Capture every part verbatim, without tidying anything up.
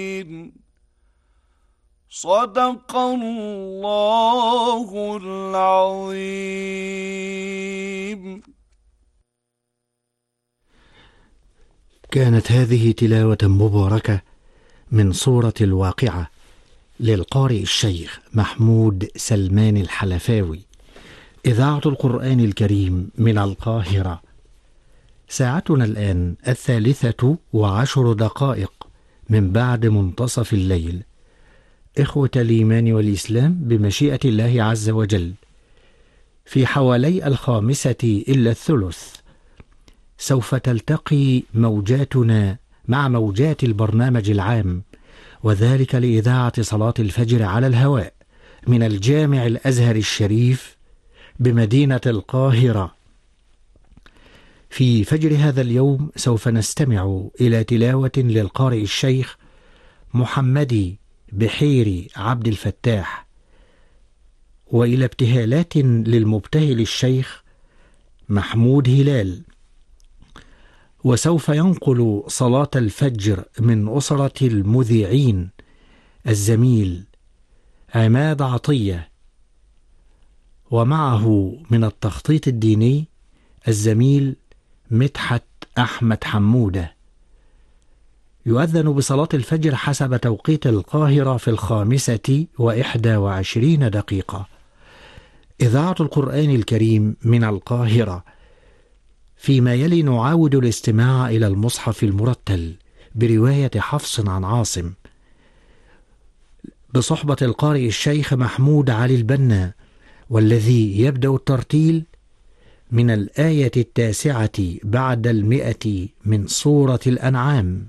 صدق الله العظيم. كانت هذه تلاوة مباركة من سورة الواقعة للقارئ الشيخ محمود سلمان الحلفاوي، إذاعة القرآن الكريم من القاهرة. ساعتنا الآن الثالثة وعشر دقائق من بعد منتصف الليل. إخوة الإيمان والإسلام، بمشيئة الله عز وجل في حوالي الخامسة إلا الثلث سوف تلتقي موجاتنا مع موجات البرنامج العام، وذلك لإذاعة صلاة الفجر على الهواء من الجامع الأزهر الشريف بمدينة القاهرة. في فجر هذا اليوم سوف نستمع إلى تلاوة للقارئ الشيخ محمد بحيري عبد الفتاح، وإلى ابتهالات للمبتهل الشيخ محمود هلال. وسوف ينقل صلاة الفجر من أسرة المذيعين الزميل عماد عطية، ومعه من التخطيط الديني الزميل مدحت أحمد حمودة. يؤذن بصلاة الفجر حسب توقيت القاهرة في الخامسة وإحدى وعشرين دقيقة. إذاعة القرآن الكريم من القاهرة. فيما يلي نعاود الاستماع إلى المصحف المرتل برواية حفص عن عاصم بصحبة القارئ الشيخ محمود علي البنا، والذي يبدأ الترتيل من الآية التاسعة بعد المئة من سورة الأنعام.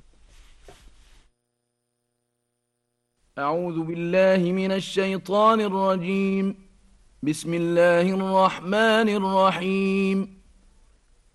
أعوذ بالله من الشيطان الرجيم. بسم الله الرحمن الرحيم.